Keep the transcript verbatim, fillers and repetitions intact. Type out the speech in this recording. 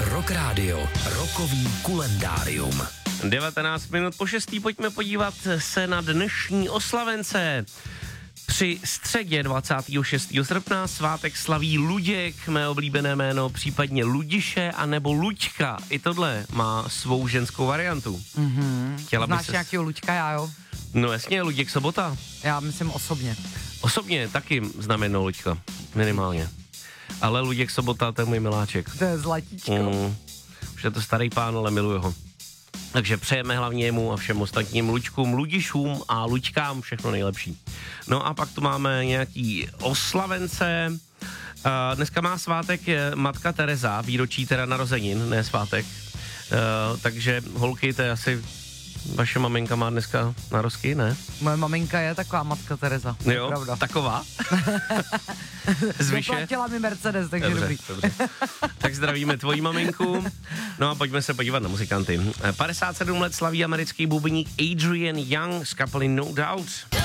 Rock Radio, rokový kulendárium. devatenáct minut po šestý, pojďme podívat se na dnešní oslavence. Při středě dvacátého šestého srpna svátek slaví Luděk, mé oblíbené jméno, případně Ludiše, anebo Luďka. I tohle má svou ženskou variantu. Mm-hmm. Chtěla by Znáš ses... nějakýho Luďka, já jo? No jasně, Luděk Sobota. Já myslím osobně. Osobně taky znám jednou Luďka, minimálně. Ale Luděk Sobota, to je můj miláček. To je zlatíčko. Mm, už je to starý pán, ale miluju ho. Takže přejeme hlavně jemu a všem ostatním Luďkům, Ludišům a Luďkám všechno nejlepší. No a pak tu máme nějaký oslavence. Uh, dneska má svátek matka Tereza, výročí teda narozenin, ne svátek. Uh, takže holky, to je asi... Vaše maminka má dneska narozky, ne? Moje maminka je taková matka Tereza. Jo, pravda. taková? Zvyše? Zaplatila mi Mercedes, takže Dobře, dobrý. dobře. Tak zdravíme tvoji maminku. No a pojďme se podívat na muzikanty. padesát sedm let slaví americký bubeník Adrian Young z kapely No Doubt.